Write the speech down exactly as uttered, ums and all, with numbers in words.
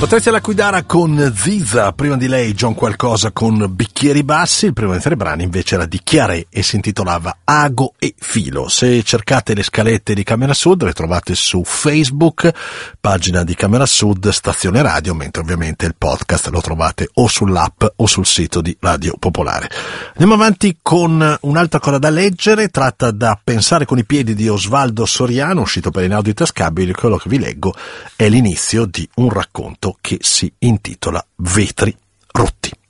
Patrizia Laquidara con Ziza, prima di lei John Qualcosa con Bicchieri Bassi. Il primo dei tre brani invece era di Chiaré e si intitolava Ago e Filo. Se cercate le scalette di Camera Sud le trovate su Facebook, pagina di Camera Sud, stazione radio, mentre ovviamente il podcast lo trovate o sull'app o sul sito di Radio Popolare. Andiamo avanti con un'altra cosa da leggere, tratta da Pensare con i piedi di Osvaldo Soriano, uscito per Inaudi Tascabili. Quello che vi leggo è l'inizio di un racconto che si intitola Vetri rotti.